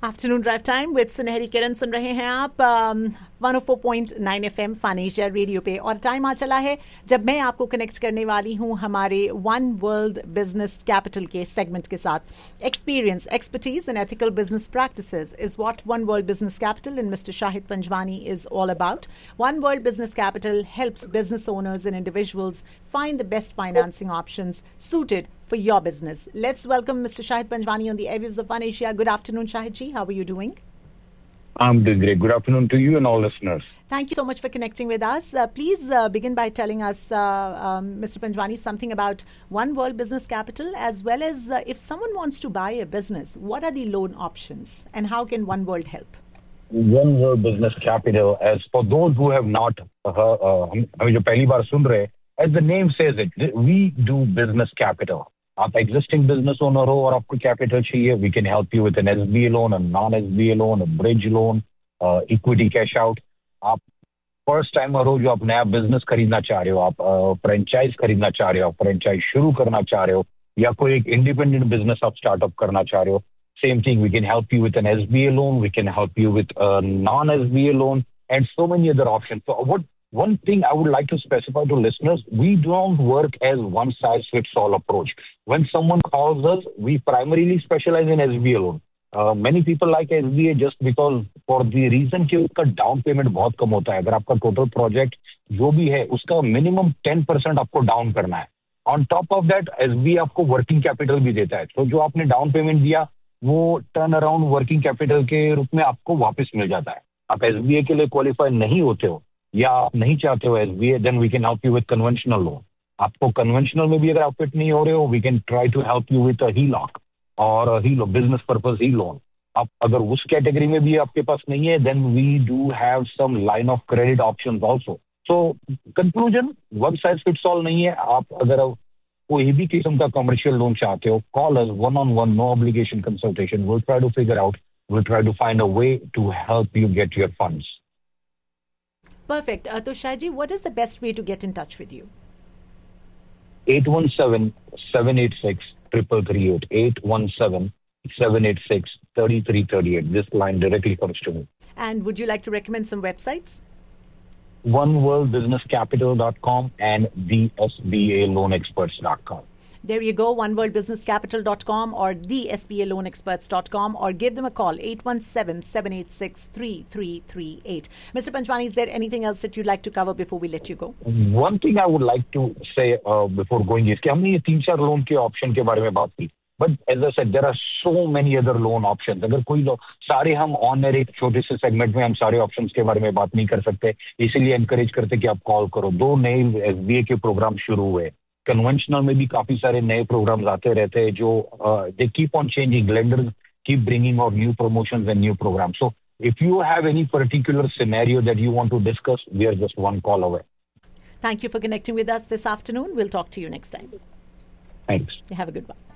Afternoon drive time with सुनहरी किरण सुन रहे हैं आप 104.9 FM फन एशिया रेडियो पे। और टाइम आ चला है जब मैं आपको कनेक्ट करने वाली हूं हमारे वन वर्ल्ड बिजनेस कैपिटल के सेगमेंट के साथ। Experience, expertise and ethical business practices is what one world business capital and mister Shahid Panjwani is all about. One world business capital helps business owners and individuals find the best financing options suited for your business. Let's welcome Mr. Shahid Panjwani on the airwaves of Fun Asia. Good afternoon, Shahid ji. How are you doing? I'm doing great. Good afternoon to you and all listeners. Thank you so much for connecting with us. Please begin by telling us, Mr. Panjwani, something about One World Business Capital, as well as if someone wants to buy a business, what are the loan options and how can One World help? One World Business Capital, as for those who have not हमें जो पहली बार सुन रहे, as the name says it, we do business capital. आप existing business owner हो और आपको capital चाहिए, we can help you with an SBA loan, a non-SBA loan, a bridge loan, equity cash out. आप first timer हो जो आप नया business खरीदना चाह रहे हो, आप franchise खरीदना चाह रहे हो, आप franchise शुरू करना चाह रहे हो, या कोई एक independent business आप startup करना चाह रहे हो, same thing, we can help you with an SBA loan, we can help you with a non-SBA loan, and so many other options. So one thing I would like to specify to listeners, we don't work as one-size-fits-all approach. When someone calls us, we primarily specialize in SBA loan. Many people like SBA just because for the reason कि उसका down payment बहुत कम होता है. अगर आपका total project जो भी है, उसका minimum 10% आपको down करना है. On top of that, SBA आपको working capital भी देता है. तो जो आपने down payment दिया, वो टर्न अराउंड वर्किंग कैपिटल के रूप में आपको वापस मिल जाता है. आप एसबीए के लिए क्वालिफाई नहीं होते हो या आप नहीं चाहते हो SBA, then we can help you with conventional loan. आपको कन्वेंशनल में भी अगर आप फिट नहीं हो रहे हो, we can try to help you with a हीलॉक और बिजनेस पर्पस ही लोन. आप अगर उस कैटेगरी में भी आपके पास नहीं है, then we do have some line of credit options also. So conclusion, one size fits all नहीं है. आप अगर कोई भी किस्म का कमर्शियल लोन चाहते हो, call us one-on-one, no obligation consultation. We'll try to figure out, we'll try to find a way to help you get your funds. Perfect. So Shahid ji, what is the best way to get in touch with you? 817-786-3338. 817-786-3338. This line directly comes to me. And would you like to recommend some websites? oneworldbusinesscapital.com and thesbaloanexperts.com. There you go, oneworldbusinesscapital.com or thesbaloanexperts.com, or give them a call, 817-786-3338. Mr. Panjwani, is there anything else that you'd like to cover before we let you go? One thing I would like to say before going is कि हमने ये 3-4 loan के option के बारे में बात की. But as I said, there are so many other loan options. अगर कोई लोग सारे हम ऑन एयर एक छोटे से सेगमेंट में हम सारे ऑप्शंस के बारे में बात नहीं कर सकते, इसीलिए एनकरेज करते कि आप कॉल करो. 2 नए एसबीए के प्रोग्राम शुरू हुए. कन्वेंशनल में भी काफी सारे नए प्रोग्राम्स आते रहते हैं जो they keep on changing. Lenders keep bringing out new promotions and new programmes. So if you have any particular scenario that you want to discuss, we are just one call away. Thank you for connecting with us this afternoon. We'll talk to you next time. Thanks. Have a good one.